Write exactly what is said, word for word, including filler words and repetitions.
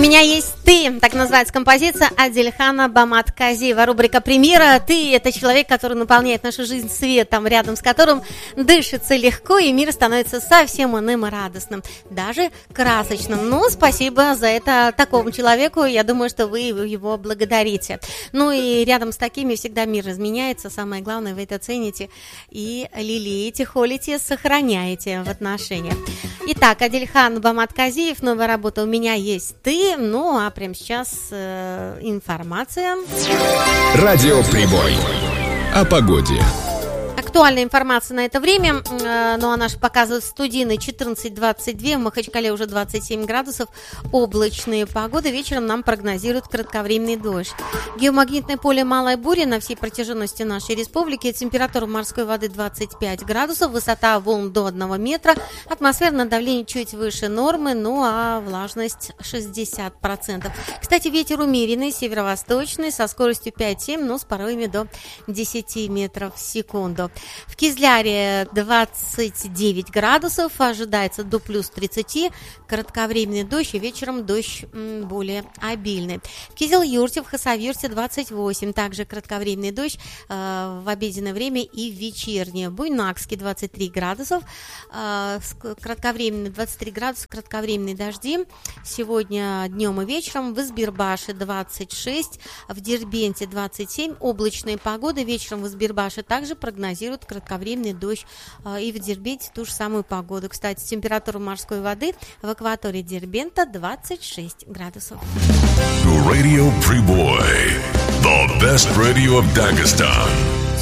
меня есть ты», так называется композиция Адельхана Баматказиева. Рубрика «Премьера». Ты – это человек, который наполняет нашу жизнь светом, рядом с которым дышится легко, и мир становится совсем иным и радостным, даже красочным. Ну, спасибо за это такому человеку, я думаю, что вы его благодарите. Ну и рядом с такими всегда мир изменяется, самое главное, вы это цените и лелеете, холите, сохраняете в отношениях. Итак, Адельхан Баматказиев, новая работа «У меня есть ты». Ну, а прямо сейчас э, информация. Радиоприбой о погоде. Актуальная информация на это время, э, ну, она же показывает студийный четырнадцать двадцать два, в Махачкале уже двадцать семь градусов, облачные погоды, вечером нам прогнозируют кратковременный дождь. Геомагнитное поле малой бури на всей протяженности нашей республики, температура морской воды двадцать пять градусов, высота волн до одного метра, атмосферное давление чуть выше нормы, ну а влажность шестьдесят процентов. Кстати, ветер умеренный, северо-восточный, со скоростью пять-семь, но с порывами до десяти метров в секунду. В Кизляре двадцать девять градусов, ожидается до плюс тридцати, кратковременный дождь, и вечером дождь м, более обильный. В Кизил-Юрте, в Хасавюрте двадцать восемь, также кратковременный дождь э, в обеденное время и в вечернее. В Буйнакске двадцать три градусов, э, кратковременный двадцать три градуса, кратковременные дожди сегодня днем и вечером. В Избирбаше двадцать шесть, в Дербенте двадцать семь, облачные погоды, вечером в Избирбаше также прогнозируют кратковременный дождь, и в Дербенте ту же самую погоду. Кстати, температура морской воды в акватории Дербента двадцать шесть градусов. Radio Priboi, the best radio of Dagestan.